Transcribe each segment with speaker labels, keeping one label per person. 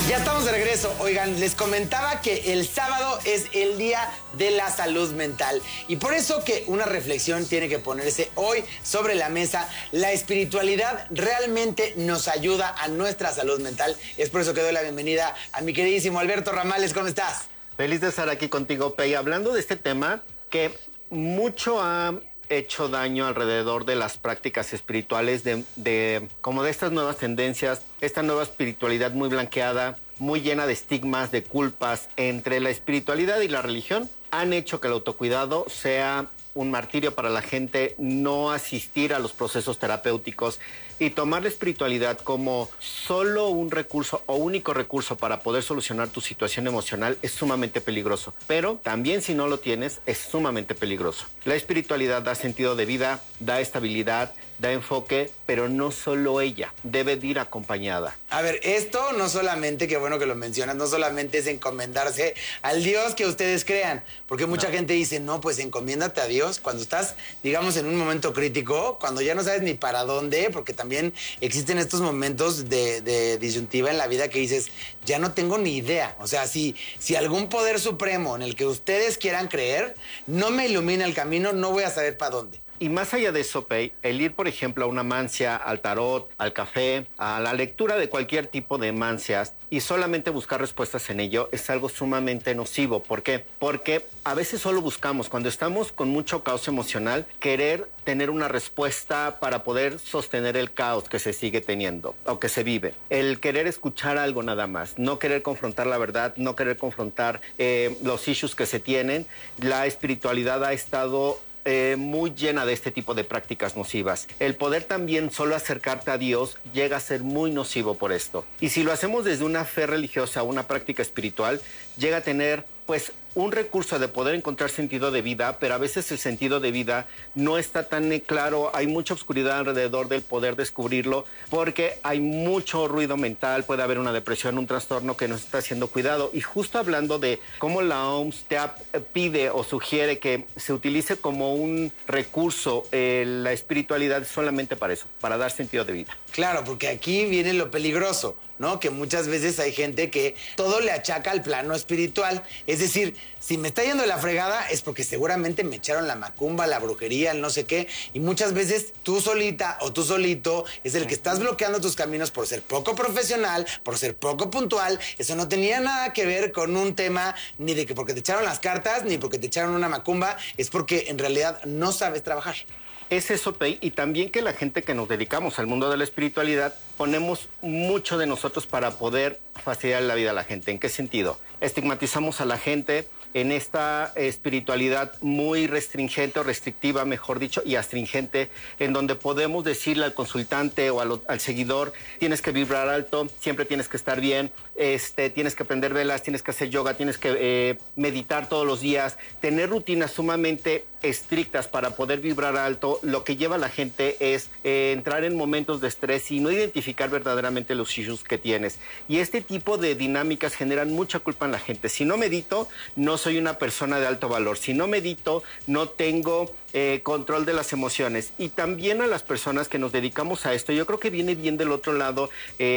Speaker 1: Ya estamos de regreso. Oigan, les comentaba que el sábado es el Día de la Salud Mental. Y por eso que una reflexión tiene que ponerse hoy sobre la mesa. La espiritualidad realmente nos ayuda a nuestra salud mental. Es por eso que doy la bienvenida a mi queridísimo Alberto Ramales. ¿Cómo estás?
Speaker 2: Feliz de estar aquí contigo, Pei. Hablando de este tema que mucho ha hecho daño alrededor de las prácticas espirituales, como de estas nuevas tendencias, esta nueva espiritualidad muy blanqueada, muy llena de estigmas, de culpas entre la espiritualidad y la religión, han hecho que el autocuidado sea un martirio para la gente, no asistir a los procesos terapéuticos y tomar la espiritualidad como solo un recurso o único recurso para poder solucionar tu situación emocional es sumamente peligroso. Pero también si no lo tienes, es sumamente peligroso. La espiritualidad da sentido de vida, da estabilidad, da enfoque, pero no solo ella, debe de ir acompañada.
Speaker 1: A ver, esto no solamente, qué bueno que lo mencionas, no solamente es encomendarse al Dios que ustedes crean, porque mucha gente dice, no, pues encomiéndate a Dios cuando estás, digamos, en un momento crítico, cuando ya no sabes ni para dónde, porque también existen estos momentos de disyuntiva en la vida que dices, ya no tengo ni idea. O sea, si algún poder supremo en el que ustedes quieran creer no me ilumina el camino, no voy a saber para dónde.
Speaker 2: Y más allá de eso, Pei, el ir, por ejemplo, a una mancia, al tarot, al café, a la lectura de cualquier tipo de mancias y solamente buscar respuestas en ello es algo sumamente nocivo. ¿Por qué? Porque a veces solo buscamos, cuando estamos con mucho caos emocional, querer tener una respuesta para poder sostener el caos que se sigue teniendo o que se vive. El querer escuchar algo nada más, no querer confrontar la verdad, no querer confrontar los issues que se tienen. La espiritualidad ha estado muy llena de este tipo de prácticas nocivas. El poder también solo acercarte a Dios llega a ser muy nocivo por esto. Y si lo hacemos desde una fe religiosa, una práctica espiritual, llega a tener pues un recurso de poder encontrar sentido de vida, pero a veces el sentido de vida no está tan claro, hay mucha oscuridad alrededor del poder descubrirlo, porque hay mucho ruido mental, puede haber una depresión, un trastorno que no está siendo cuidado. Y justo hablando de cómo la OMS te pide o sugiere que se utilice como un recurso la espiritualidad solamente para eso, para dar sentido de vida.
Speaker 1: Claro, porque aquí viene lo peligroso, ¿no? Que muchas veces hay gente que todo le achaca al plano espiritual. Es decir, si me está yendo de la fregada es porque seguramente me echaron la macumba, la brujería, el no sé qué. Y muchas veces tú solita o tú solito es el que estás bloqueando tus caminos por ser poco profesional, por ser poco puntual. Eso no tenía nada que ver con un tema ni de que porque te echaron las cartas, ni porque te echaron una macumba. Es porque en realidad no sabes trabajar.
Speaker 2: Es eso, Pei, y también que la gente que nos dedicamos al mundo de la espiritualidad ponemos mucho de nosotros para poder facilitar la vida a la gente. ¿En qué sentido? Estigmatizamos a la gente en esta espiritualidad muy restringente o restrictiva, mejor dicho, y astringente, en donde podemos decirle al consultante o al seguidor, tienes que vibrar alto, siempre tienes que estar bien, tienes que prender velas, tienes que hacer yoga, tienes que meditar todos los días, tener rutinas sumamente estrictas para poder vibrar alto. Lo que lleva a la gente es entrar en momentos de estrés y no identificar verdaderamente los issues que tienes. Y este tipo de dinámicas generan mucha culpa en la gente. Si no medito, no soy una persona de alto valor. Si no medito, no tengo control de las emociones. Y también a las personas que nos dedicamos a esto, yo creo que viene bien del otro lado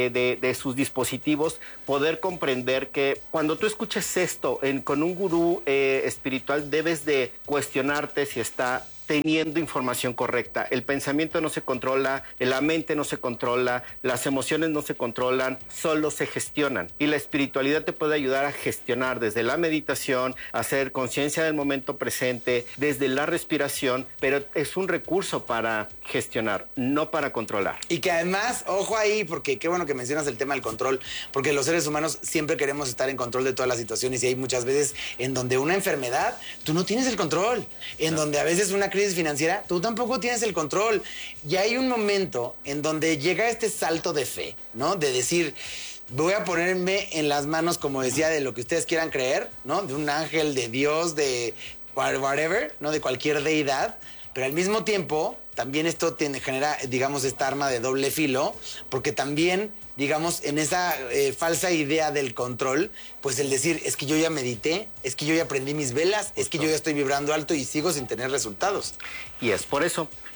Speaker 2: de sus dispositivos poder comprender que cuando tú escuches esto con un gurú espiritual, debes de cuestionarte si está teniendo información correcta. El pensamiento no se controla, la mente no se controla, las emociones no se controlan, solo se gestionan. Y la espiritualidad te puede ayudar a gestionar desde la meditación, hacer conciencia del momento presente, desde la respiración, pero es un recurso para gestionar, no para controlar.
Speaker 1: Y que además, ojo ahí, porque qué bueno que mencionas el tema del control, porque los seres humanos siempre queremos estar en control de todas las situaciones y hay muchas veces en donde una enfermedad, tú no tienes el control, en donde a veces una crisis financiera, tú tampoco tienes el control. Y hay un momento en donde llega este salto de fe, ¿no? De decir, voy a ponerme en las manos, como decía, de lo que ustedes quieran creer, ¿no? De un ángel, de Dios, de whatever, ¿no? De cualquier deidad. Pero al mismo tiempo, también esto genera, digamos, esta arma de doble filo, porque también, digamos, en esa falsa idea del control, pues el decir, es que yo ya medité, es que yo ya prendí mis velas, es que yo ya estoy vibrando alto y sigo sin tener resultados.
Speaker 2: Y es por eso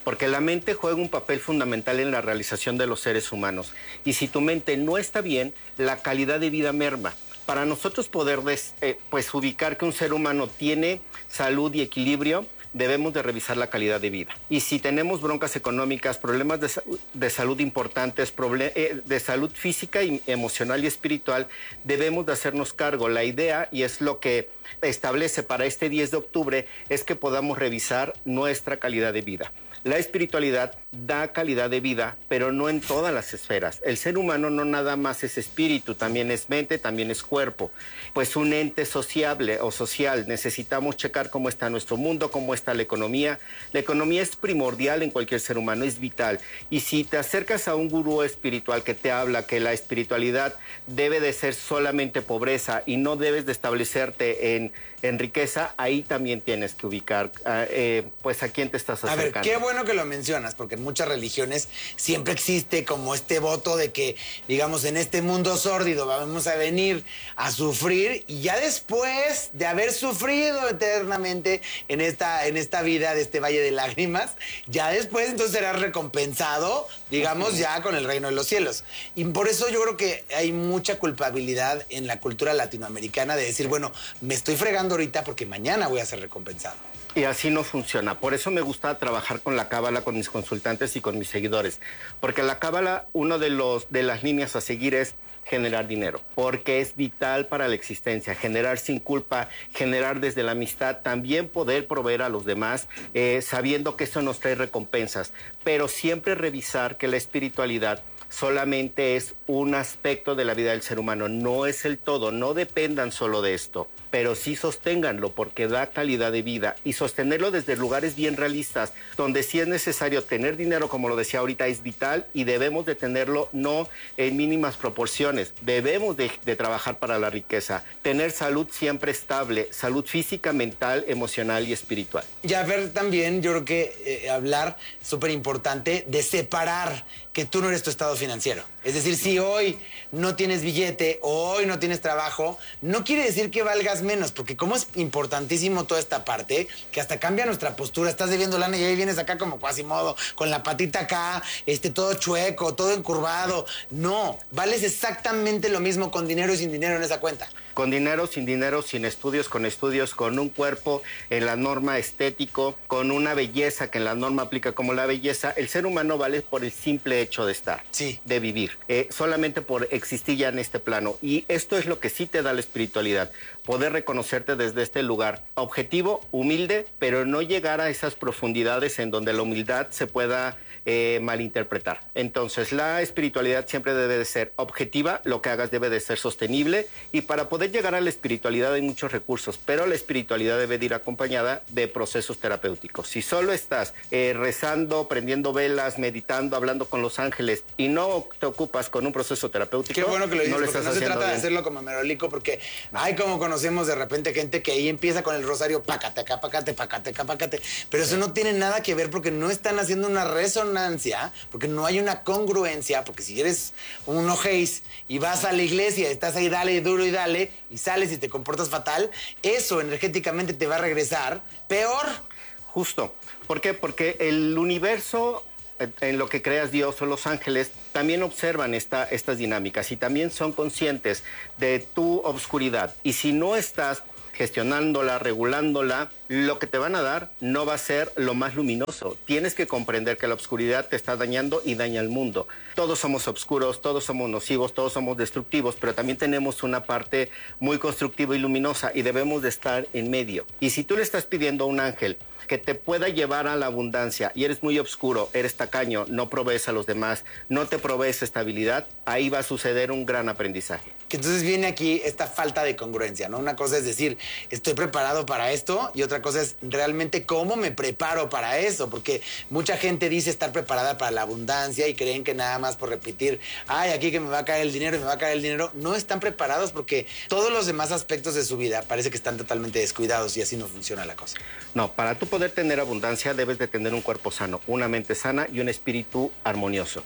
Speaker 2: porque la mente juega un papel fundamental en la realización de los seres humanos. Y si tu mente no está bien, la calidad de vida merma. Para nosotros poder pues ubicar que un ser humano tiene salud y equilibrio, debemos de revisar la calidad de vida. Y si tenemos broncas económicas, problemas de salud importantes, de salud física, y emocional y espiritual, debemos de hacernos cargo. La idea, y es lo que establece para este 10 de octubre, es que podamos revisar nuestra calidad de vida. La espiritualidad da calidad de vida, pero no en todas las esferas. El ser humano no nada más es espíritu, también es mente, también es cuerpo. Pues un ente sociable o social. Necesitamos checar cómo está nuestro mundo, cómo está la economía. La economía es primordial en cualquier ser humano, es vital. Y si te acercas a un gurú espiritual que te habla que la espiritualidad debe de ser solamente pobreza y no debes de establecerte en riqueza, ahí también tienes que ubicar pues a quién te estás acercando.
Speaker 1: A ver, qué bueno que lo mencionas, porque en muchas religiones siempre existe como este voto de que, digamos, en este mundo sórdido vamos a venir a sufrir, y ya después de haber sufrido eternamente en esta vida de este valle de lágrimas, ya después entonces serás recompensado, digamos, ya con el reino de los cielos. Y por eso yo creo que hay mucha culpabilidad en la cultura latinoamericana de decir, bueno, me estoy fregando ahorita porque mañana voy a ser recompensado.
Speaker 2: Y así no funciona. Por eso me gusta trabajar con la cábala, con mis consultantes y con mis seguidores. Porque la cábala, uno de las líneas a seguir es generar dinero, porque es vital para la existencia, generar sin culpa, generar desde la amistad, también poder proveer a los demás, sabiendo que eso nos trae recompensas, pero siempre revisar que la espiritualidad solamente es un aspecto de la vida del ser humano, no es el todo, no dependan solo de esto, pero sí sosténganlo porque da calidad de vida, y sostenerlo desde lugares bien realistas, donde sí es necesario tener dinero, como lo decía ahorita, es vital, y debemos de tenerlo no en mínimas proporciones, debemos de trabajar para la riqueza, tener salud siempre estable, salud física, mental, emocional y espiritual.
Speaker 1: Y a ver también, yo creo que hablar, súper importante, de separar que tú no eres tu estado financiero. Es decir, si hoy no tienes billete o hoy no tienes trabajo, no quiere decir que valgas menos, porque como es importantísimo toda esta parte, que hasta cambia nuestra postura. Estás debiendo lana y ahí vienes acá como Quasimodo, con la patita acá, todo chueco, todo encurvado. No, vales exactamente lo mismo con dinero y sin dinero en esa cuenta.
Speaker 2: Con dinero, sin estudios, con un cuerpo en la norma estético, con una belleza que en la norma aplica como la belleza. El ser humano vale por el simple hecho de estar,
Speaker 1: sí,
Speaker 2: de vivir, solamente por existir ya en este plano. Y esto es lo que sí te da la espiritualidad, poder reconocerte desde este lugar objetivo, humilde, pero no llegar a esas profundidades en donde la humildad se pueda malinterpretar. Entonces, la espiritualidad siempre debe de ser objetiva, lo que hagas debe de ser sostenible, y para poder llegar a la espiritualidad hay muchos recursos, pero la espiritualidad debe de ir acompañada de procesos terapéuticos. Si solo estás rezando, prendiendo velas, meditando, hablando con los ángeles y no te ocupas con un proceso terapéutico,
Speaker 1: qué bueno que lo dices,
Speaker 2: no lo
Speaker 1: porque
Speaker 2: estás
Speaker 1: no se trata
Speaker 2: bien.
Speaker 1: de hacerlo como Merolico, porque hay como conocemos de repente gente que ahí empieza con el rosario, pácate acá, pácate, pácate acá, pácate, pero eso no tiene nada que ver porque no están haciendo una resonancia, porque no hay una congruencia, porque si eres un ojéis y vas a la iglesia, estás ahí dale duro y dale, y sales y te comportas fatal, eso energéticamente te va a regresar peor.
Speaker 2: Justo. ¿Por qué? Porque el universo, en lo que creas Dios o los ángeles, también observan estas dinámicas y también son conscientes de tu obscuridad. Y si no estás gestionándola, regulándola, lo que te van a dar no va a ser lo más luminoso. Tienes que comprender que la oscuridad te está dañando y daña al mundo. Todos somos oscuros, todos somos nocivos, todos somos destructivos, pero también tenemos una parte muy constructiva y luminosa y debemos de estar en medio. Y si tú le estás pidiendo a un ángel que te pueda llevar a la abundancia y eres muy oscuro, eres tacaño, no provees a los demás, no te provees estabilidad, ahí va a suceder un gran aprendizaje.
Speaker 1: Que entonces viene aquí esta falta de congruencia, ¿no? Una cosa es decir, estoy preparado para esto, y otra cosa es realmente cómo me preparo para eso, porque mucha gente dice estar preparada para la abundancia y creen que nada más por repetir, ay, aquí que me va a caer el dinero y me va a caer el dinero, no están preparados porque todos los demás aspectos de su vida parece que están totalmente descuidados y así no funciona la cosa.
Speaker 2: No, para tú poder tener abundancia debes de tener un cuerpo sano, una mente sana y un espíritu armonioso.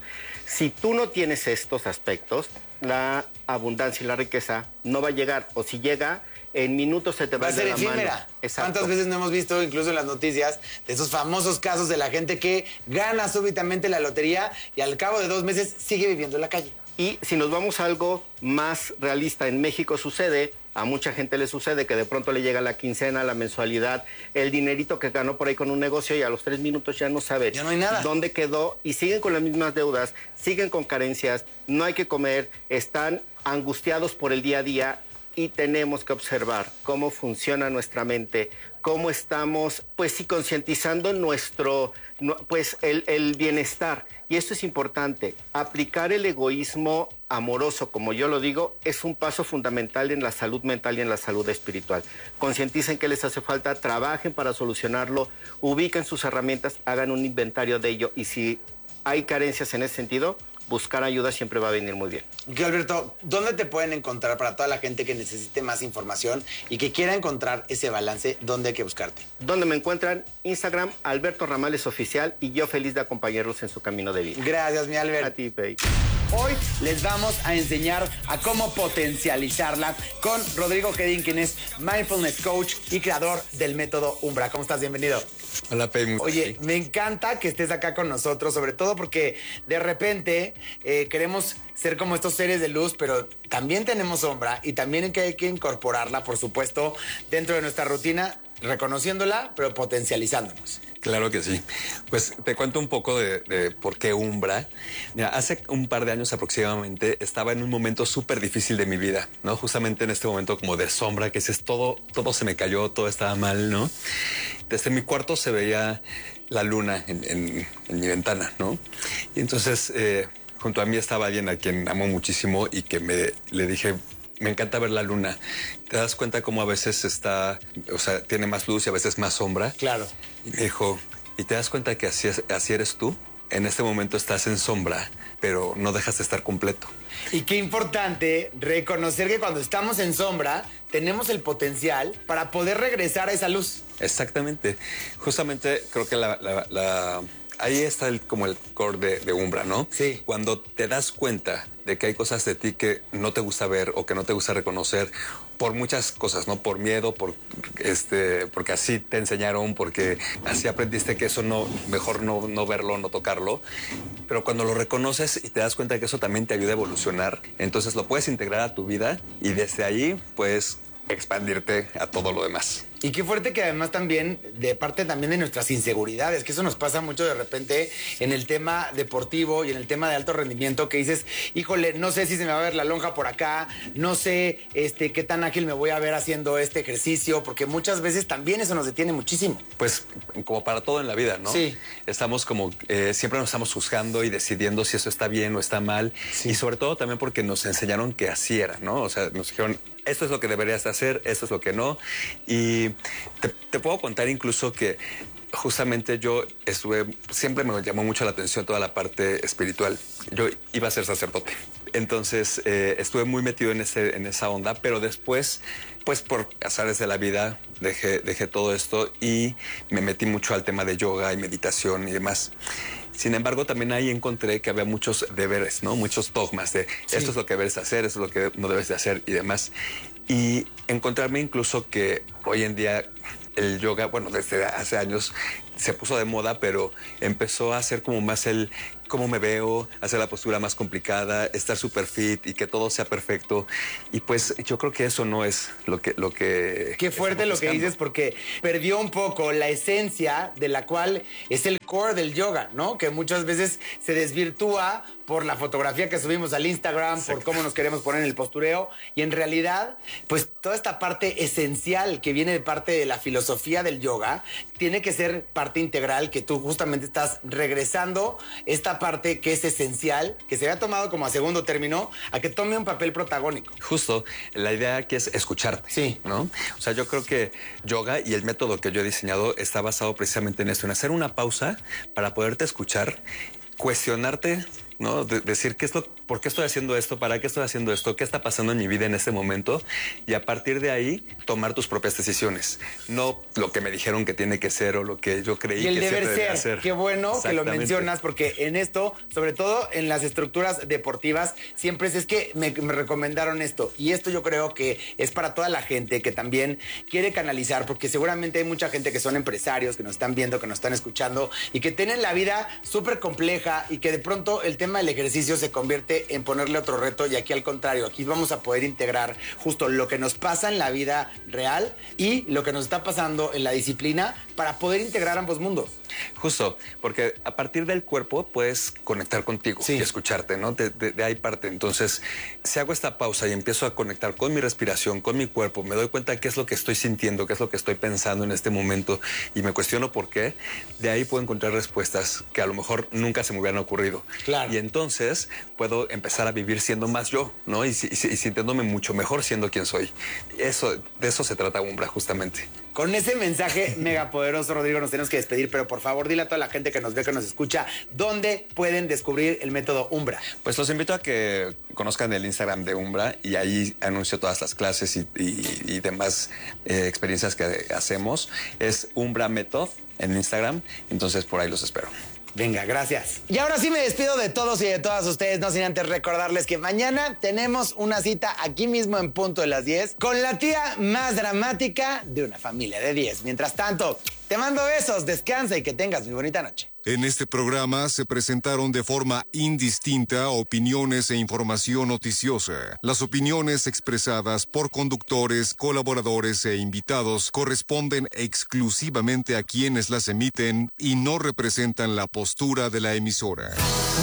Speaker 2: Si tú no tienes estos aspectos, la abundancia y la riqueza no va a llegar, o si llega, en minutos se te va a ir de la mano.
Speaker 1: Efímera.
Speaker 2: Exacto.
Speaker 1: ¿Cuántas veces no hemos visto, incluso en las noticias, de esos famosos casos de la gente que gana súbitamente la lotería y al cabo de 2 meses sigue viviendo en la calle?
Speaker 2: Y si nos vamos a algo más realista, en México sucede, a mucha gente le sucede que de pronto le llega la quincena, la mensualidad, el dinerito que ganó por ahí con un negocio y a los 3 minutos ya no sabe
Speaker 1: Ya no hay nada.
Speaker 2: dónde quedó y siguen con las mismas deudas, siguen con carencias, no hay que comer, están angustiados por el día a día y tenemos que observar cómo funciona nuestra mente, cómo estamos, pues sí, concientizando el bienestar. Y esto es importante. Aplicar el egoísmo amoroso, como yo lo digo, es un paso fundamental en la salud mental y en la salud espiritual. Concienticen qué les hace falta, trabajen para solucionarlo, ubiquen sus herramientas, hagan un inventario de ello y si hay carencias en ese sentido, buscar ayuda siempre va a venir muy bien.
Speaker 1: Que Alberto, ¿dónde te pueden encontrar para toda la gente que necesite más información y que quiera encontrar ese balance? ¿Dónde hay que buscarte?
Speaker 2: ¿Dónde me encuentran? Instagram, Alberto Ramales Oficial, y yo feliz de acompañarlos en su camino de vida.
Speaker 1: Gracias, mi Albert.
Speaker 2: A ti, Pei.
Speaker 1: Hoy les vamos a enseñar a cómo potencializarla con Rodrigo Gedin, quien es Mindfulness Coach y creador del método Umbra. ¿Cómo estás? Bienvenido.
Speaker 3: Hola, Pei.
Speaker 1: Oye, me encanta que estés acá con nosotros, sobre todo porque de repente queremos ser como estos seres de luz, pero también tenemos sombra y también hay que incorporarla, por supuesto, dentro de nuestra rutina, reconociéndola, pero potencializándonos.
Speaker 3: Claro que sí. Pues te cuento un poco de por qué Umbra. Mira, hace un par de años aproximadamente estaba en un momento súper difícil de mi vida, ¿no? Justamente en este momento como de sombra, que es todo se me cayó, todo estaba mal, ¿no? Desde mi cuarto se veía la luna en mi ventana, ¿no? Y entonces junto a mí estaba alguien a quien amo muchísimo y que le dije, me encanta ver la luna. ¿Te das cuenta cómo a veces tiene más luz y a veces más sombra?
Speaker 1: Claro.
Speaker 3: Y me dijo, ¿y te das cuenta que así eres tú? En este momento estás en sombra, pero no dejas de estar completo.
Speaker 1: Y qué importante reconocer que cuando estamos en sombra tenemos el potencial para poder regresar a esa luz.
Speaker 3: Exactamente. Justamente creo que ahí está como el core de Umbra, ¿no?
Speaker 1: Sí.
Speaker 3: Cuando te das cuenta de que hay cosas de ti que no te gusta ver o que no te gusta reconocer por muchas cosas, ¿no? Por miedo, porque así te enseñaron, porque así aprendiste que eso mejor no verlo, no tocarlo. Pero cuando lo reconoces y te das cuenta que eso también te ayuda a evolucionar, entonces lo puedes integrar a tu vida y desde ahí puedes expandirte a todo lo demás.
Speaker 1: Y qué fuerte que además también, de parte también de nuestras inseguridades, que eso nos pasa mucho de repente en el tema deportivo y en el tema de alto rendimiento, que dices, híjole, no sé si se me va a ver la lonja por acá, no sé qué tan ágil me voy a ver haciendo este ejercicio, porque muchas veces también eso nos detiene muchísimo.
Speaker 3: Pues como para todo en la vida, ¿no?
Speaker 1: Sí.
Speaker 3: Estamos siempre nos estamos juzgando y decidiendo si eso está bien o está mal.
Speaker 1: Sí.
Speaker 3: Y sobre todo también porque nos enseñaron que así era, ¿no? O sea, nos dijeron, esto es lo que deberías hacer, esto es lo que no. Y te puedo contar incluso que justamente yo siempre me llamó mucho la atención toda la parte espiritual. Yo iba a ser sacerdote. Entonces estuve muy metido en esa onda, pero después, pues por azares de la vida, dejé todo esto y me metí mucho al tema de yoga y meditación y demás. Sin embargo, también ahí encontré que había muchos deberes, ¿no? Muchos dogmas de esto es lo que debes hacer, esto es lo que no debes de hacer y demás. Y encontrarme incluso que hoy en día el yoga, bueno, desde hace años se puso de moda, pero empezó a ser como más el cómo me veo, hacer la postura más complicada, estar súper fit y que todo sea perfecto. Y pues yo creo que eso no es lo que
Speaker 1: Qué fuerte lo que dices, porque perdió un poco la esencia de la cual es el core del yoga, ¿no? Que muchas veces se desvirtúa por la fotografía que subimos al Instagram,
Speaker 3: Exacto.
Speaker 1: por cómo nos queremos poner en el postureo. Y en realidad, pues toda esta parte esencial que viene de parte de la filosofía del yoga, tiene que ser parte integral, que tú justamente estás regresando esta parte que es esencial, que se había tomado como a segundo término, a que tome un papel protagónico.
Speaker 3: Justo, la idea aquí es escucharte,
Speaker 1: Sí.
Speaker 3: ¿no? O sea, yo creo que yoga y el método que yo he diseñado está basado precisamente en esto, en hacer una pausa para poderte escuchar, cuestionarte ¿no? Decir por qué estoy haciendo esto, para qué estoy haciendo esto, qué está pasando en mi vida en este momento, y a partir de ahí tomar tus propias decisiones, no lo que me dijeron que tiene que ser o lo que yo creí
Speaker 1: y el
Speaker 3: que
Speaker 1: deber
Speaker 3: siempre debía
Speaker 1: ser.
Speaker 3: ser.
Speaker 1: Qué bueno que lo mencionas, porque en esto, sobre todo en las estructuras deportivas, siempre es que me recomendaron esto, y esto yo creo que es para toda la gente que también quiere canalizar, porque seguramente hay mucha gente que son empresarios, que nos están viendo, que nos están escuchando, y que tienen la vida súper compleja, y que de pronto el tema del ejercicio se convierte en ponerle otro reto, y aquí al contrario, aquí vamos a poder integrar justo lo que nos pasa en la vida real y lo que nos está pasando en la disciplina para poder integrar ambos mundos.
Speaker 3: Justo, porque a partir del cuerpo puedes conectar contigo y escucharte, ¿no? De ahí parte. Entonces, si hago esta pausa y empiezo a conectar con mi respiración, con mi cuerpo, me doy cuenta qué es lo que estoy sintiendo, qué es lo que estoy pensando en este momento y me cuestiono por qué, de ahí puedo encontrar respuestas que a lo mejor nunca se me hubieran ocurrido.
Speaker 1: Claro.
Speaker 3: Y entonces puedo empezar a vivir siendo más yo, ¿no? Y sintiéndome mucho mejor siendo quien soy. De eso se trata Umbra, justamente.
Speaker 1: Con ese mensaje megapoderoso, Rodrigo, nos tenemos que despedir, pero por favor, dile a toda la gente que nos ve, que nos escucha, ¿dónde pueden descubrir el método Umbra?
Speaker 3: Pues los invito a que conozcan el Instagram de Umbra y ahí anuncio todas las clases y demás experiencias que hacemos. Es Umbra Method en Instagram, entonces por ahí los espero.
Speaker 1: Venga, gracias. Y ahora sí me despido de todos y de todas ustedes, no sin antes recordarles que mañana tenemos una cita aquí mismo en punto de las 10 con la tía más dramática de una familia de 10. Mientras tanto, te mando besos, descansa y que tengas muy bonita noche.
Speaker 4: En este programa se presentaron de forma indistinta opiniones e información noticiosa. Las opiniones expresadas por conductores, colaboradores e invitados corresponden exclusivamente a quienes las emiten y no representan la postura de la emisora.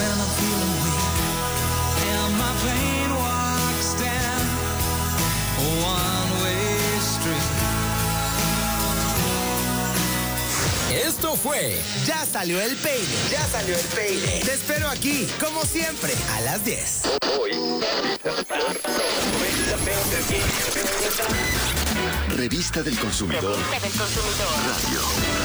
Speaker 5: Esto fue
Speaker 1: Ya salió el peine. Ya salió el peine. Te espero aquí, como siempre, a las 10.
Speaker 5: Revista del Consumidor. Radio.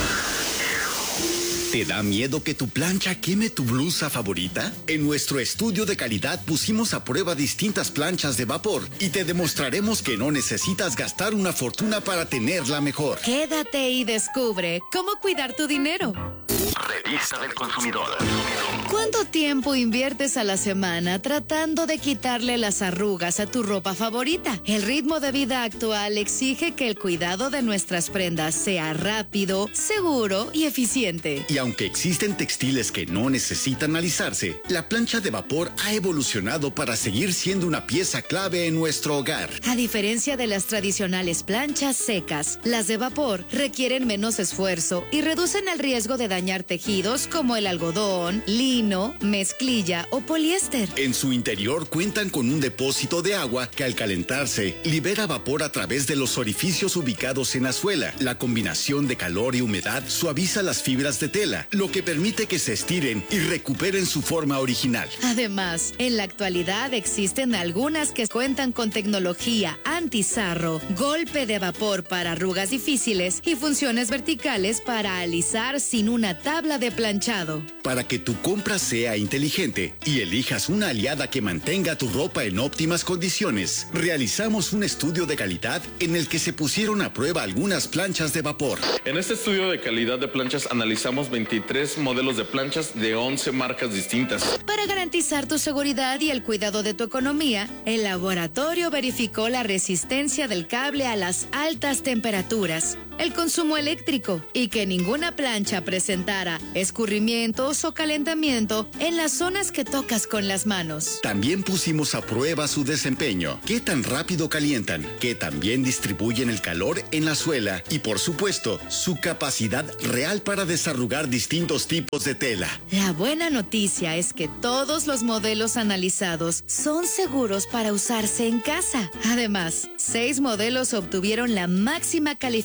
Speaker 5: ¿Te da miedo que tu plancha queme tu blusa favorita? En nuestro estudio de calidad pusimos a prueba distintas planchas de vapor y te demostraremos que no necesitas gastar una fortuna para tenerla mejor.
Speaker 6: Quédate y descubre cómo cuidar tu dinero.
Speaker 5: Revista del Consumidor.
Speaker 6: ¿Cuánto tiempo inviertes a la semana tratando de quitarle las arrugas a tu ropa favorita? El ritmo de vida actual exige que el cuidado de nuestras prendas sea rápido, seguro y eficiente.
Speaker 5: Y aunque existen textiles que no necesitan alisarse, la plancha de vapor ha evolucionado para seguir siendo una pieza clave en nuestro hogar.
Speaker 6: A diferencia de las tradicionales planchas secas, las de vapor requieren menos esfuerzo y reducen el riesgo de dañar tejidos como el algodón, lino, mezclilla o poliéster.
Speaker 5: En su interior cuentan con un depósito de agua que al calentarse libera vapor a través de los orificios ubicados en la suela. La combinación de calor y humedad suaviza las fibras de tela, lo que permite que se estiren y recuperen su forma original.
Speaker 6: Además, en la actualidad existen algunas que cuentan con tecnología anti-sarro, golpe de vapor para arrugas difíciles y funciones verticales para alisar sin una tabla de planchado.
Speaker 5: Para que tu compra sea inteligente y elijas una aliada que mantenga tu ropa en óptimas condiciones, realizamos un estudio de calidad en el que se pusieron a prueba algunas planchas de vapor.
Speaker 7: En este estudio de calidad de planchas analizamos 23 modelos de planchas de 11 marcas distintas.
Speaker 6: Para garantizar tu seguridad y el cuidado de tu economía, el laboratorio verificó la resistencia del cable a las altas temperaturas, el consumo eléctrico y que ninguna plancha presentara escurrimientos o calentamiento en las zonas que tocas con las manos.
Speaker 5: También pusimos a prueba su desempeño, qué tan rápido calientan, qué tan bien distribuyen el calor en la suela y, por supuesto, su capacidad real para desarrugar distintos tipos de tela.
Speaker 6: La buena noticia es que todos los modelos analizados son seguros para usarse en casa. Además, 6 modelos obtuvieron la máxima calificación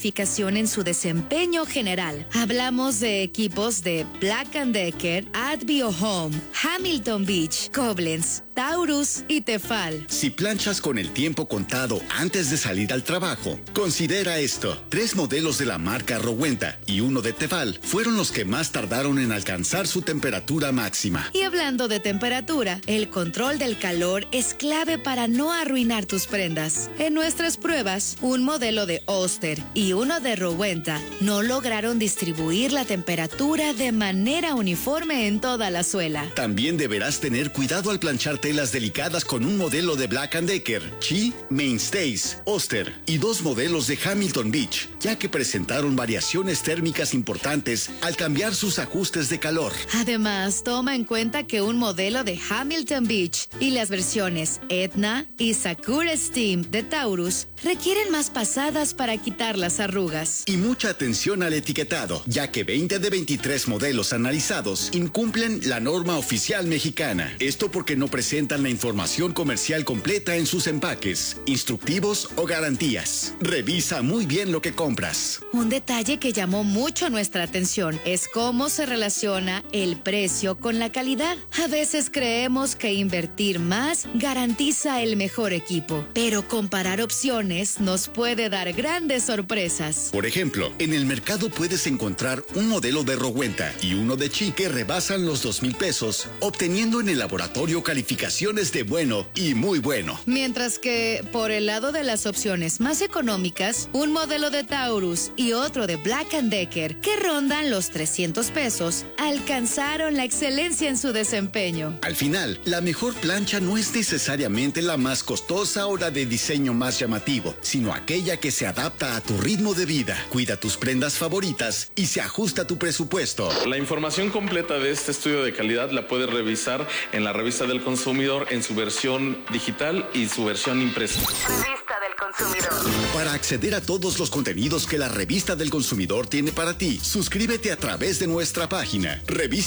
Speaker 6: variación en su desempeño general. Hablamos de equipos de Black & Decker, Advio Home, Hamilton Beach, Koblenz, Taurus y Tefal.
Speaker 5: Si planchas con el tiempo contado antes de salir al trabajo, considera esto. 3 modelos de la marca Rowenta y uno de Tefal fueron los que más tardaron en alcanzar su temperatura máxima.
Speaker 6: Y hablando de temperatura, el control del calor es clave para no arruinar tus prendas. En nuestras pruebas, un modelo de Oster y uno de Rowenta no lograron distribuir la temperatura de manera uniforme en toda la suela.
Speaker 5: También deberás tener cuidado al planchar telas delicadas con un modelo de Black & Decker, Chi, Mainstays, Oster y 2 modelos de Hamilton Beach, ya que presentaron variaciones térmicas importantes al cambiar sus ajustes de calor.
Speaker 6: Además, toma en cuenta que un modelo de Hamilton Beach y las versiones Etna y Sakura Steam de Taurus requieren más pasadas para quitar las arrugas.
Speaker 5: Y mucha atención al etiquetado, ya que 20 de 23 modelos analizados incumplen la norma oficial mexicana. Esto porque no presentan la información comercial completa en sus empaques, instructivos o garantías. Revisa muy bien lo que compras.
Speaker 6: Un detalle que llamó mucho nuestra atención es cómo se relaciona el precio con la calidad. A veces creemos que invertir más garantiza el mejor equipo, pero comparar opciones nos puede dar grandes sorpresas.
Speaker 5: Por ejemplo, en el mercado puedes encontrar un modelo de Rowenta y uno de Chi que rebasan los 2,000 pesos, obteniendo en el laboratorio calificaciones de bueno y muy bueno.
Speaker 6: Mientras que, por el lado de las opciones más económicas, un modelo de Taurus y otro de Black & Decker, que rondan los 300 pesos, alcanzaron la excelencia en su desempeño.
Speaker 5: Al final, la mejor plancha no es necesariamente la más costosa o la de diseño más llamativo, sino aquella que se adapta a tu ritmo de vida, cuida tus prendas favoritas y se ajusta a tu presupuesto.
Speaker 7: La información completa de este estudio de calidad la puedes revisar en la Revista del Consumidor en su versión digital y su versión impresa.
Speaker 6: Revista del Consumidor.
Speaker 5: Para acceder a todos los contenidos que la Revista del Consumidor tiene para ti, suscríbete a través de nuestra página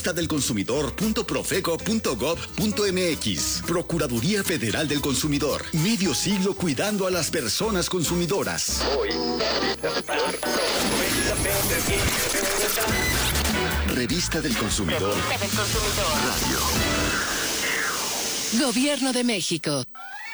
Speaker 5: revistadelconsumidor.profeco.gov.mx. Procuraduría Federal del Consumidor. Medio siglo cuidando a las personas consumidoras. Revista del Consumidor. Radio.
Speaker 8: Gobierno de México.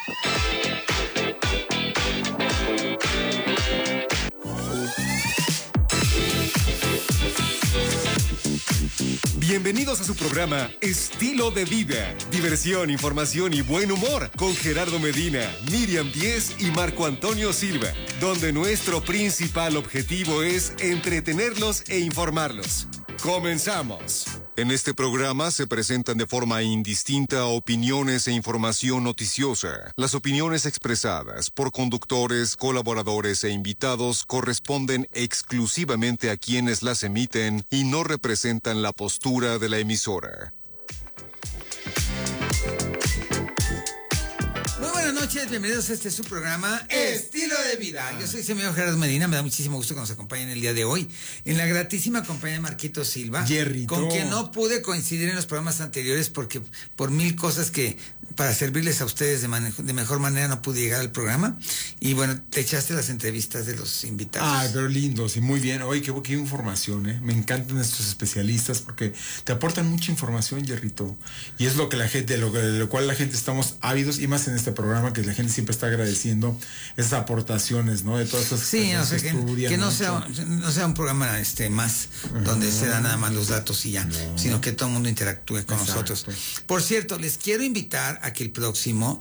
Speaker 9: Bienvenidos a su programa Estilo de Vida, diversión, información y buen humor con Gerardo Medina, Miriam Díez y Marco Antonio Silva, donde nuestro principal objetivo es entretenerlos e informarlos. Comenzamos.
Speaker 4: En este programa se presentan de forma indistinta opiniones e información noticiosa. Las opiniones expresadas por conductores, colaboradores e invitados corresponden exclusivamente a quienes las emiten y no representan la postura de la emisora.
Speaker 10: Muy buenas noches, bienvenidos a este su programa Estilo de Vida. Yo soy señor Gerardo Medina, me da muchísimo gusto que nos acompañen el día de hoy en la gratísima compañía de Marquito Silva,
Speaker 11: Jerrito,
Speaker 10: con quien no pude coincidir en los programas anteriores porque por 1000 cosas que para servirles a ustedes de mejor manera no pude llegar al programa. Y bueno, te echaste las entrevistas de los invitados.
Speaker 11: Ay, pero lindos y muy bien. Oye, qué información, ¿eh? Me encantan estos especialistas porque te aportan mucha información, Jerrito. Y es lo que la gente, de lo cual la gente estamos ávidos, y más en este programa que la gente siempre está agradeciendo esas aportaciones, ¿no? De todas estas
Speaker 10: sí, o sea, que no sea un programa más donde se dan nada más los datos y ya, sino que todo el mundo interactúe con nosotros. Por cierto, les quiero invitar a que el próximo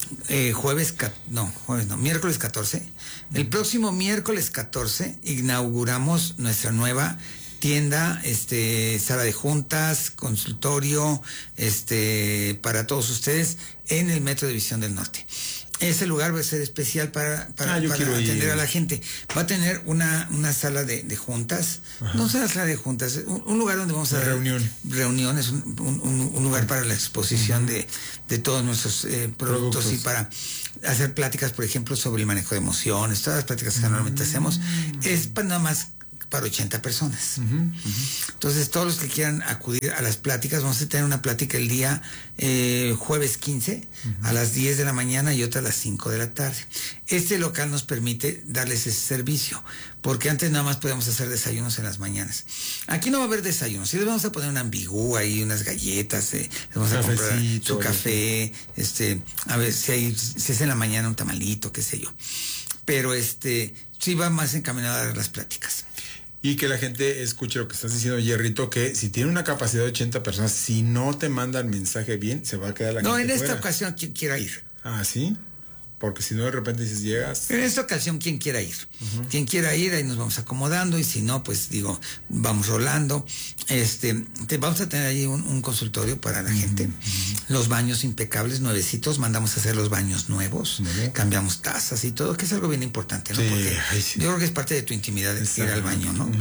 Speaker 10: miércoles 14, el próximo miércoles 14 inauguramos nuestra nueva tienda, sala de juntas, consultorio, para todos ustedes en el Metro División del Norte. Ese lugar va a ser especial para atender a la gente. Va a tener una sala de juntas. Ajá. No es una sala de juntas, un lugar donde vamos a reuniones, un lugar para la exposición de todos nuestros productos y para hacer pláticas, por ejemplo, sobre el manejo de emociones, todas las pláticas que normalmente hacemos. Es para nada más para 80 personas. Entonces, todos los que quieran acudir a las pláticas, vamos a tener una plática el día jueves 15 a las 10 de la mañana y otra a las 5 de la tarde. Este local nos permite darles ese servicio, porque antes nada más podíamos hacer desayunos en las mañanas. Aquí no va a haber desayunos, sí les vamos a poner un ambigú ahí, unas galletas, les vamos a comprar su café, a ver si es en la mañana un tamalito, qué sé yo. Pero sí va más encaminado a dar las pláticas.
Speaker 11: Y que la gente escuche lo que estás diciendo, Jerrito, que si tiene una capacidad de 80 personas, si no te mandan mensaje bien, se va a quedar la gente
Speaker 10: No, en esta
Speaker 11: fuera.
Speaker 10: ocasión, quien quiera ir.
Speaker 11: Ah, ¿sí? Porque si no, de repente dices, llegas.
Speaker 10: En esta ocasión, quien quiera ir. Quien quiera ir, ahí nos vamos acomodando, y si no, pues vamos rolando. Vamos a tener ahí un consultorio para la gente. Los baños impecables, nuevecitos, mandamos a hacer los baños nuevos. Cambiamos tazas y todo, que es algo bien importante, ¿no?
Speaker 11: Sí,
Speaker 10: porque yo creo que es parte de tu intimidad ir al baño, ¿no?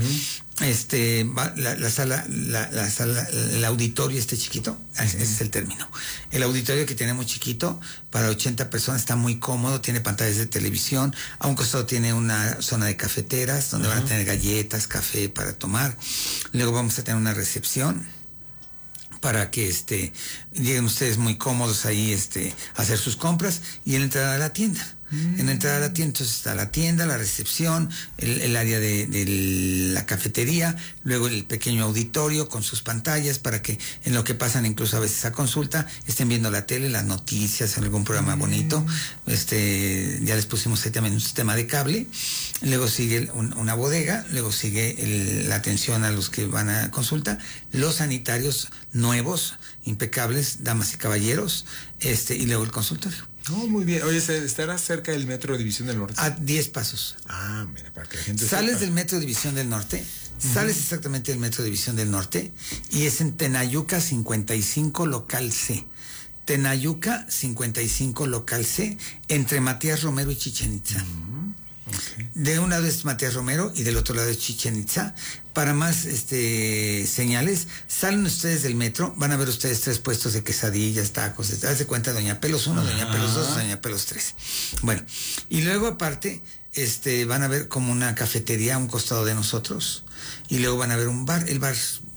Speaker 10: La sala, el auditorio chiquito, ese es el término. El auditorio que tenemos chiquito, para 80 personas, está muy cómodo, tiene pantallas de televisión, a un costado tiene una zona de cafeteras, donde van a tener galletas, café para tomar. Luego vamos a tener una recepción, para que lleguen ustedes muy cómodos ahí a hacer sus compras, y en la entrada a la tienda. En la entrada a la tienda, entonces está la tienda, la recepción, el área de la cafetería, luego el pequeño auditorio con sus pantallas, para que en lo que pasan incluso a veces a consulta, estén viendo la tele, las noticias, en algún programa bonito. Ya les pusimos ahí también un sistema de cable. Luego sigue una bodega, luego sigue la atención a los que van a consulta, los sanitarios nuevos, impecables, damas y caballeros, y luego el consultorio.
Speaker 11: No, muy bien. Oye, ¿estará cerca del Metro División del Norte?
Speaker 10: A 10 pasos.
Speaker 11: Ah, mira, para que la gente
Speaker 10: Sales
Speaker 11: sepa.
Speaker 10: del Metro División del Norte, sales exactamente del Metro División del Norte, y es en Tenayuca 55, local C. Tenayuca 55, local C, entre Matías Romero y Chichén Itzá. Okay. De un lado es Matías Romero y del otro lado es Chichén Itzá. Para más señales, salen ustedes del metro, van a ver ustedes 3 puestos de quesadillas, tacos, haz de cuenta Doña Pelos 1, Doña Pelos 2, Doña Pelos 3. Bueno, y luego aparte van a ver como una cafetería a un costado de nosotros, y luego van a ver un bar. El bar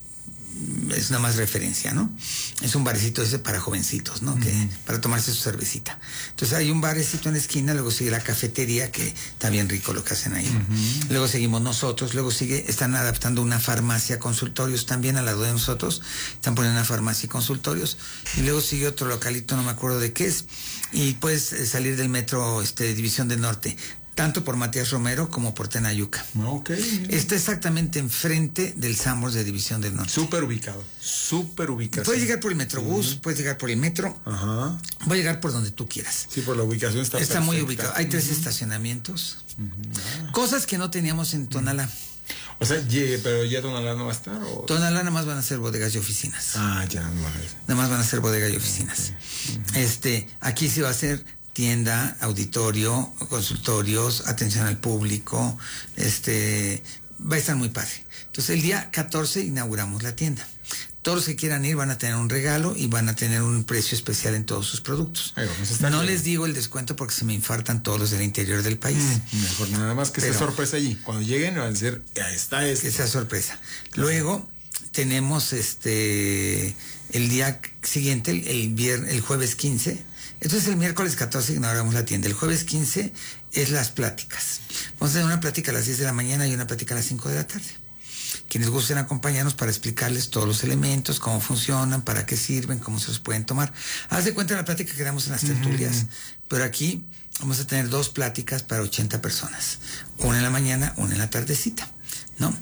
Speaker 10: es nada más referencia, ¿no? Es un barecito ese para jovencitos, ¿no? Que para tomarse su cervecita. Entonces hay un barecito en la esquina, luego sigue la cafetería, que está bien rico lo que hacen ahí. Luego seguimos nosotros, luego están adaptando una farmacia, consultorios también al lado de nosotros, están poniendo una farmacia y consultorios, y luego sigue otro localito, no me acuerdo de qué es, y puedes salir del metro División del Norte, tanto por Matías Romero como por Tenayuca.
Speaker 11: Okay.
Speaker 10: Está exactamente enfrente del Sambors de División del Norte.
Speaker 11: Súper ubicado.
Speaker 10: Puedes llegar por el Metrobús, puedes llegar por el metro. Voy a llegar por donde tú quieras.
Speaker 11: Sí, por la ubicación está perfecta.
Speaker 10: Muy ubicado. Hay 3 estacionamientos. Cosas que no teníamos en Tonalá.
Speaker 11: O sea, pero ya Tonalá no va a estar. ¿O?
Speaker 10: Tonalá nada más van a ser bodegas y oficinas.
Speaker 11: Ah, ya no va a ser.
Speaker 10: Nada más van a ser bodegas y oficinas. Aquí sí va a ser tienda, auditorio, consultorios, atención al público, va a estar muy padre. Entonces el día 14 inauguramos la tienda. Todos los que quieran ir van a tener un regalo y van a tener un precio especial en todos sus productos. No les digo el descuento porque se me infartan todos los del interior del país.
Speaker 11: Mejor nada más que sea sorpresa allí. Cuando lleguen van a decir, ahí está esto.
Speaker 10: Que sea sorpresa. Luego tenemos el día siguiente, el jueves 15. Entonces el miércoles 14 inauguramos la tienda. El jueves 15 es las pláticas. Vamos a tener una plática a las 10 de la mañana y una plática a las 5 de la tarde. Quienes gusten acompañarnos para explicarles todos los elementos, cómo funcionan, para qué sirven, cómo se los pueden tomar. Haz de cuenta la plática que damos en las tertulias, pero aquí vamos a tener 2 pláticas para 80 personas. Una en la mañana, una en la tardecita, ¿no?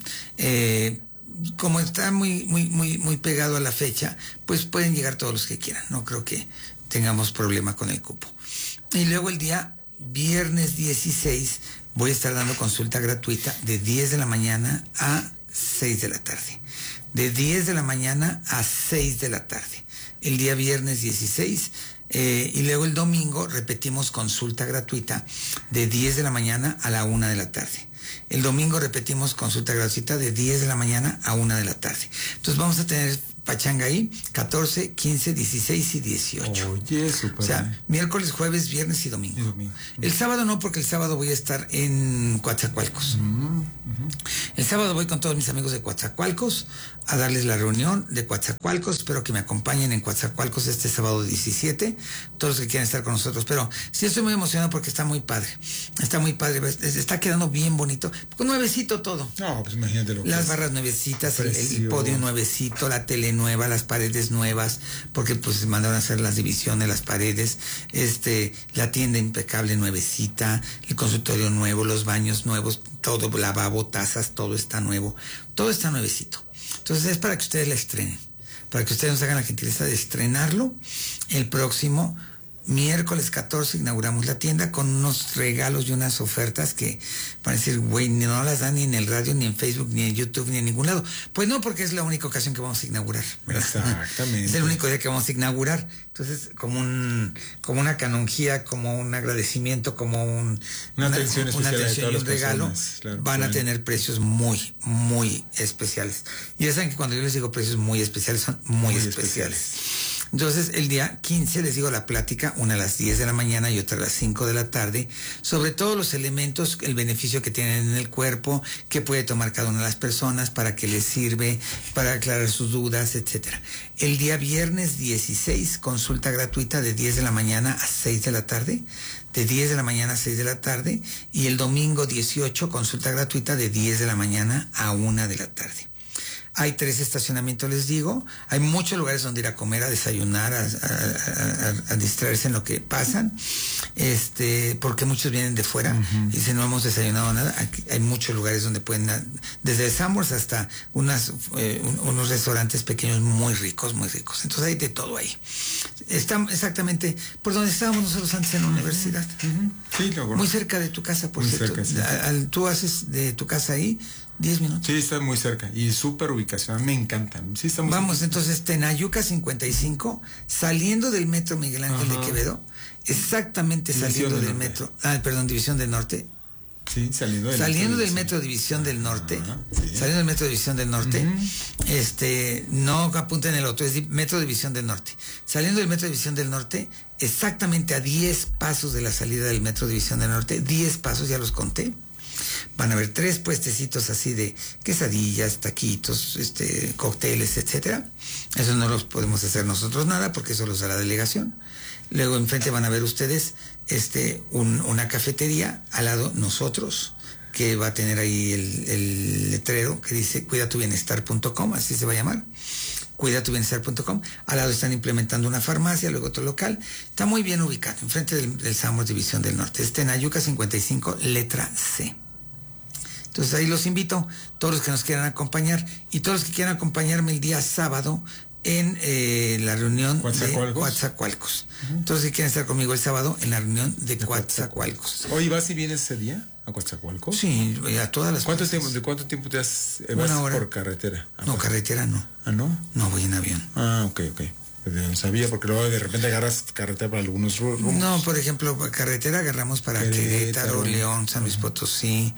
Speaker 10: Como está muy pegado a la fecha, pues pueden llegar todos los que quieran. No creo que tengamos problema con el cupo. Y luego el día viernes 16 voy a estar dando consulta gratuita de 10 de la mañana a 6 de la tarde. De 10 de la mañana a 6 de la tarde. El día viernes 16. Y luego el domingo repetimos consulta gratuita de 10 de la mañana a la 1 de la tarde. El domingo repetimos consulta gratuita de 10 de la mañana a 1 de la tarde. Entonces vamos a tener pachanga ahí, 14, 15, 16 y 18.
Speaker 11: Oye, súper.
Speaker 10: O sea, miércoles, jueves, viernes y domingo. El sábado no, porque el sábado voy a estar en Coatzacoalcos. El sábado voy con todos mis amigos de Coatzacoalcos a darles la reunión de Coatzacoalcos. Espero que me acompañen en Coatzacoalcos este sábado 17, todos los que quieran estar con nosotros. Pero sí estoy muy emocionado porque está muy padre. Está muy padre, está quedando bien bonito. Con nuevecito todo.
Speaker 11: No, pues imagínate lo que
Speaker 10: las
Speaker 11: es.
Speaker 10: barras nuevecitas, el podio nuevecito, la tele nueva, las paredes nuevas, porque pues mandaron a hacer las divisiones, las paredes, la tienda impecable nuevecita, el consultorio nuevo, los baños nuevos, todo, lavabo, tazas, todo está nuevo, todo está nuevecito. Entonces es para que ustedes la estrenen, para que ustedes nos hagan la gentileza de estrenarlo. El próximo miércoles 14 inauguramos la tienda con unos regalos y unas ofertas que van a decir, güey, no las dan ni en el radio, ni en Facebook, ni en YouTube, ni en ningún lado. Pues no, porque es la única ocasión que vamos a inaugurar, ¿verdad?
Speaker 11: Exactamente.
Speaker 10: Es el único día que vamos a inaugurar. Entonces, como una canonjía, como un agradecimiento, como una atención especial y un regalo, personas, claro, van a tener precios muy, muy especiales. Y ya saben que cuando yo les digo precios muy especiales, son muy especiales. Entonces, el día 15 les digo la plática, una a las 10 de la mañana y otra a las 5 de la tarde, sobre todos los elementos, el beneficio que tienen en el cuerpo, que puede tomar cada una de las personas, para qué les sirve, para aclarar sus dudas, etcétera. El día viernes 16, consulta gratuita de 10 de la mañana a 6 de la tarde, de 10 de la mañana a 6 de la tarde, y el domingo 18, consulta gratuita de 10 de la mañana a 1 de la tarde. Hay 3 estacionamientos, les digo. Hay muchos lugares donde ir a comer, a desayunar, a distraerse en lo que pasan. Porque muchos vienen de fuera y dicen, no hemos desayunado nada. Aquí hay muchos lugares donde pueden, desde Sanborns hasta unos restaurantes pequeños muy ricos, muy ricos. Entonces hay de todo ahí. Está exactamente por donde estábamos nosotros antes en la universidad.
Speaker 11: Sí,
Speaker 10: muy cerca de tu casa, por cierto. Cerca, sí. Tú haces de tu casa ahí 10 minutos.
Speaker 11: Sí, está muy cerca y súper ubicación, me encantan. Sí, está muy
Speaker 10: Vamos,
Speaker 11: cerca.
Speaker 10: Entonces, Tenayuca 55, saliendo del metro Miguel Ángel de Quevedo, exactamente saliendo del metro, División del Norte.
Speaker 11: Sí, saliendo
Speaker 10: del metro División del Norte. Saliendo del metro División del Norte. No apunten el otro, es metro División del Norte. Saliendo del metro División del Norte, exactamente a 10 pasos de la salida del metro División del Norte, 10 pasos, ya los conté. Van a haber 3 puestecitos así de quesadillas, taquitos, cócteles, etcétera. Eso no los podemos hacer nosotros nada, porque eso los da la delegación. Luego enfrente van a ver ustedes una cafetería, al lado nosotros, que va a tener ahí el letrero que dice cuidatubienestar.com, así se va a llamar. Cuidatubienestar.com. Al lado están implementando una farmacia, luego otro local. Está muy bien ubicado, enfrente del Sanborns División del Norte. Tenayuca 55, letra C. Entonces ahí los invito, todos los que nos quieran acompañar y todos los que quieran acompañarme el día sábado en la reunión de Coatzacoalcos. Todos los que quieran estar conmigo el sábado en la reunión de Coatzacoalcos.
Speaker 11: Oye, ¿vas y vienes ese día a Coatzacoalcos?
Speaker 10: Sí, a todas las
Speaker 11: ¿De cuánto tiempo te vas por carretera?
Speaker 10: No, carretera no.
Speaker 11: ¿Ah, no?
Speaker 10: No, voy en avión.
Speaker 11: Ah, ok. No sabía, porque luego de repente agarras carretera para algunos rumos.
Speaker 10: No, por ejemplo, carretera agarramos para Querétaro, León, San Luis Potosí,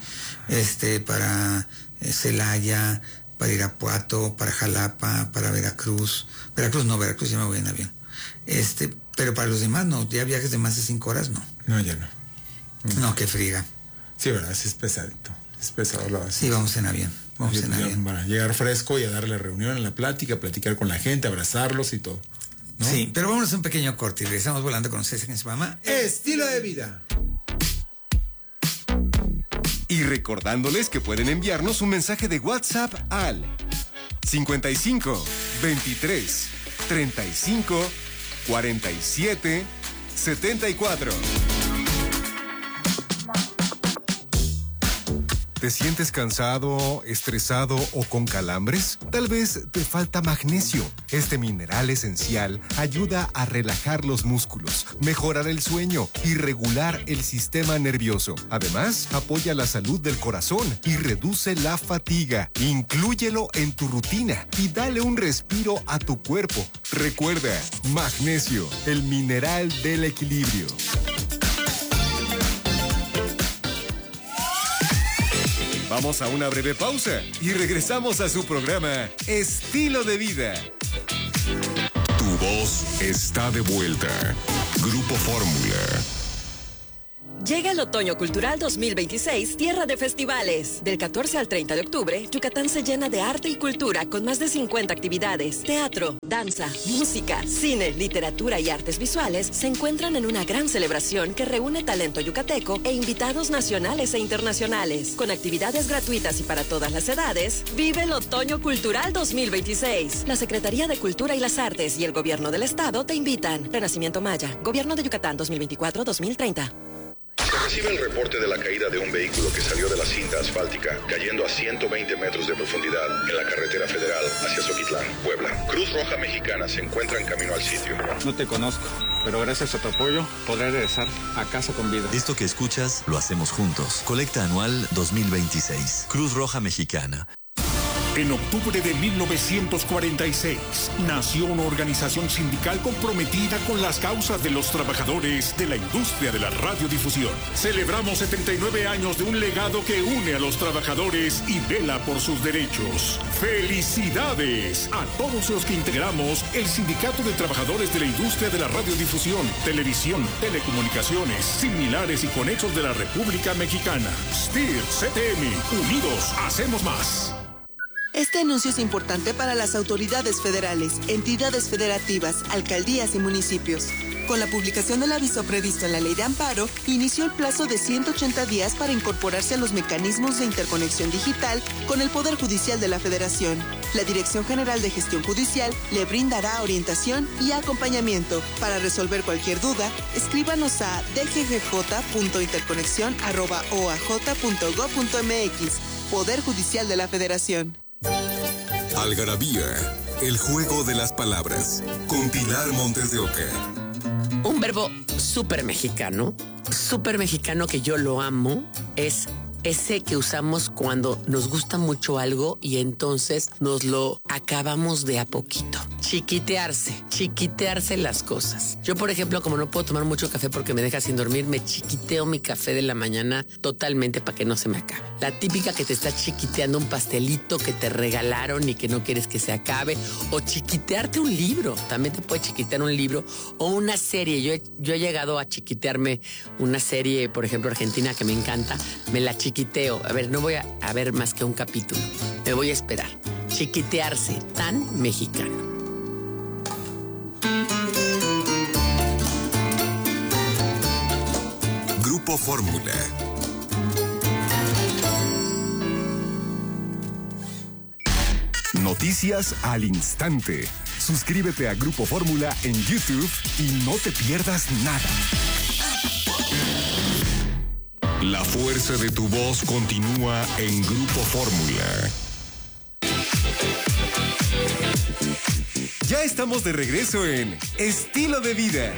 Speaker 10: para Celaya, para Irapuato, para Jalapa, para Veracruz. Veracruz ya me voy en avión. Pero para los demás no, ya viajes de más de 5 horas no.
Speaker 11: No, ya no.
Speaker 10: No, qué friga.
Speaker 11: Sí, verdad, sí es pesadito. Es pesado lo así.
Speaker 10: Sí, vamos en avión.
Speaker 11: Para llegar fresco y a darle reunión en la plática, platicar con la gente, abrazarlos y todo, ¿no?
Speaker 10: Sí, pero vámonos a un pequeño corte y regresamos volando con ustedes en su programa
Speaker 11: Estilo de Vida.
Speaker 9: Y recordándoles que pueden enviarnos un mensaje de WhatsApp al 55 23 35 47 74. ¿Te sientes cansado, estresado o con calambres? Tal vez te falta magnesio. Este mineral esencial ayuda a relajar los músculos, mejorar el sueño y regular el sistema nervioso. Además, apoya la salud del corazón y reduce la fatiga. Inclúyelo en tu rutina y dale un respiro a tu cuerpo. Recuerda, magnesio, el mineral del equilibrio. Vamos a una breve pausa y regresamos a su programa Estilo de Vida.
Speaker 4: voz está de vuelta. Grupo Fórmula.
Speaker 8: Llega el Otoño Cultural 2026, tierra de festivales. Del 14 al 30 de octubre, Yucatán se llena de arte y cultura con más de 50 actividades. Teatro, danza, música, cine, literatura y artes visuales se encuentran en una gran celebración que reúne talento yucateco e invitados nacionales e internacionales. Con actividades gratuitas y para todas las edades, vive el Otoño Cultural 2026. La Secretaría de Cultura y las Artes y el Gobierno del Estado te invitan. Renacimiento Maya, Gobierno de Yucatán 2024-2030.
Speaker 12: Se recibe el reporte de la caída de un vehículo que salió de la cinta asfáltica, cayendo a 120 metros de profundidad en la carretera federal hacia Zoquitlán, Puebla. Cruz Roja Mexicana se encuentra en camino al sitio.
Speaker 13: No te conozco, pero gracias a tu apoyo podré regresar a casa con vida.
Speaker 14: Esto que escuchas lo hacemos juntos. Colecta Anual 2026. Cruz Roja Mexicana.
Speaker 15: En octubre de 1946, nació una organización sindical comprometida con las causas de los trabajadores de la industria de la radiodifusión. Celebramos 79 años de un legado que une a los trabajadores y vela por sus derechos. ¡Felicidades a todos los que integramos el Sindicato de Trabajadores de la Industria de la Radiodifusión, Televisión, Telecomunicaciones, similares y conexos de la República Mexicana! STIR, CTM, unidos, hacemos más.
Speaker 16: Este anuncio es importante para las autoridades federales, entidades federativas, alcaldías y municipios. Con la publicación del aviso previsto en la Ley de Amparo, inició el plazo de 180 días para incorporarse a los mecanismos de interconexión digital con el Poder Judicial de la Federación. La Dirección General de Gestión Judicial le brindará orientación y acompañamiento. Para resolver cualquier duda, escríbanos a dggj.interconexión@oaj.gov.mx. Poder Judicial de la Federación.
Speaker 4: Algarabía, el juego de las palabras, con Pilar Montes de Oca.
Speaker 17: Un verbo súper mexicano que yo lo amo, es ese que usamos cuando nos gusta mucho algo y entonces nos lo acabamos de a poquito. Chiquitearse las cosas. Yo, por ejemplo, como no puedo tomar mucho café porque me deja sin dormir, me chiquiteo mi café de la mañana totalmente para que no se me acabe. La típica que te está chiquiteando un pastelito que te regalaron y que no quieres que se acabe, o chiquitearte un libro. También te puede chiquitear un libro o una serie. Yo he llegado a chiquitearme una serie, por ejemplo, argentina, que me encanta. Me la chiquiteo. A ver, no voy a ver más que un capítulo. Me voy a esperar. Chiquitearse, tan mexicano.
Speaker 4: Grupo Fórmula. Noticias al instante. Suscríbete a Grupo Fórmula en YouTube y no te pierdas nada. La fuerza de tu voz continúa en Grupo Fórmula.
Speaker 9: Ya estamos de regreso en Estilo de Vida.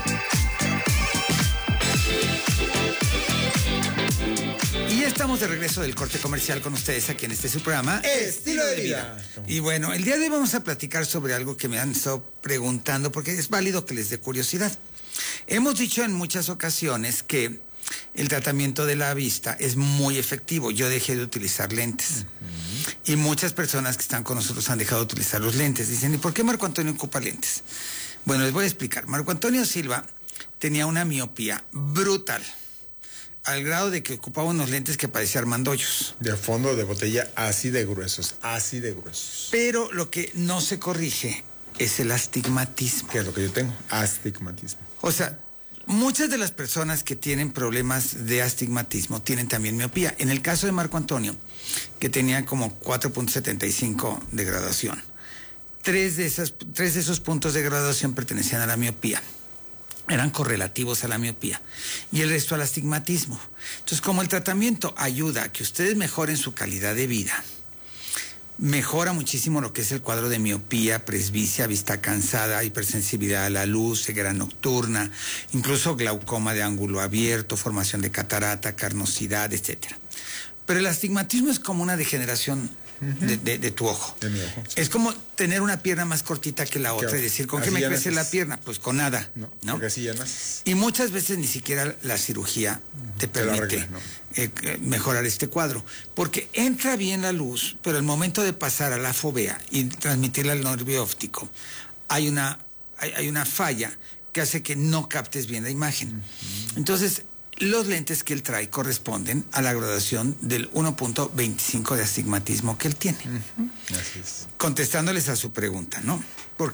Speaker 10: Y ya estamos de regreso del corte comercial con ustedes aquí en su programa
Speaker 11: Estilo de Vida.
Speaker 10: Y bueno, el día de hoy vamos a platicar sobre algo que me han estado preguntando porque es válido que les dé curiosidad. Hemos dicho en muchas ocasiones que el tratamiento de la vista es muy efectivo. Yo dejé de utilizar lentes. Y muchas personas que están con nosotros han dejado de utilizar los lentes. Dicen, ¿y por qué Marco Antonio ocupa lentes? Bueno, les voy a explicar. Marco Antonio Silva tenía una miopía brutal, al grado de que ocupaba unos lentes que parecían Armando Hoyos.
Speaker 11: De fondo de botella, así de gruesos.
Speaker 10: Pero lo que no se corrige es el astigmatismo.
Speaker 11: Que es lo que yo tengo, astigmatismo.
Speaker 10: O sea, muchas de las personas que tienen problemas de astigmatismo tienen también miopía. En el caso de Marco Antonio, que tenía como 4.75 de graduación, tres de esos puntos de graduación pertenecían a la miopía. Eran correlativos a la miopía y el resto al astigmatismo. Entonces, como el tratamiento ayuda a que ustedes mejoren su calidad de vida, mejora muchísimo lo que es el cuadro de miopía, presbicia, vista cansada, hipersensibilidad a la luz, ceguera nocturna, incluso glaucoma de ángulo abierto, formación de catarata, carnosidad, etc. Pero el astigmatismo es como una degeneración de tu ojo.
Speaker 11: De mi ojo.
Speaker 10: Es como tener una pierna más cortita que la otra y decir, ¿con qué me crece la pierna? Pues con nada. ¿No?
Speaker 11: Porque así ya naces.
Speaker 10: Y muchas veces ni siquiera la cirugía te permite mejorar este cuadro. Porque entra bien la luz, pero el momento de pasar a la fovea y transmitirla al nervio óptico, hay una hay una falla que hace que no captes bien la imagen. Entonces, los lentes que él trae corresponden a la graduación del 1.25 de astigmatismo que él tiene.
Speaker 11: Así es.
Speaker 10: Contestándoles a su pregunta, ¿no?